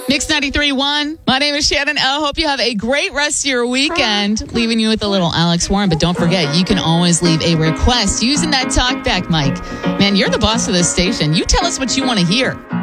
Mix 93.1. My name is Shannon O. Hope you have a great rest of your weekend. Leaving you with a little Alex Warren. But don't forget, you can always leave a request using that talkback mic. Man, you're the boss of this station. You tell us what you want to hear.